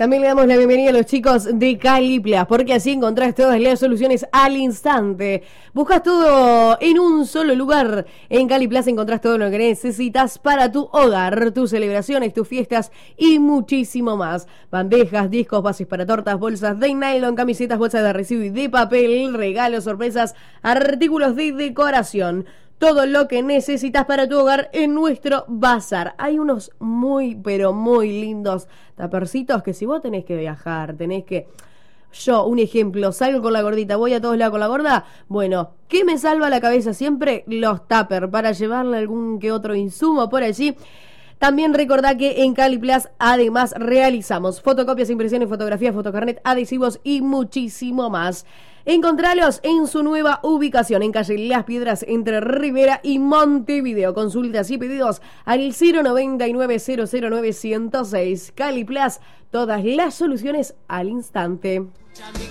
También le damos la bienvenida a los chicos de Caliplas, porque así encontrás todas las soluciones al instante. Buscas todo en un solo lugar. En Caliplas encontrás todo lo que necesitas para tu hogar, tus celebraciones, tus fiestas y muchísimo más. Bandejas, discos, bases para tortas, bolsas de nylon, camisetas, bolsas de recibo y de papel, regalos, sorpresas, artículos de decoración. Todo lo que necesitas para tu hogar en nuestro bazar. Hay unos muy, pero muy lindos tapercitos que si vos tenés que viajar, Yo, un ejemplo, salgo con la gordita, voy a todos lados con la gorda. Bueno, ¿qué me salva la cabeza siempre? Los tuppers, para llevarle algún que otro insumo por allí. También recordá que en Caliplas además realizamos fotocopias, impresiones, fotografías, fotocarnet, adhesivos y muchísimo más. Encontralos en su nueva ubicación en calle Las Piedras entre Rivera y Montevideo. Consultas y pedidos al 099-009-106. Caliplas, todas las soluciones al instante.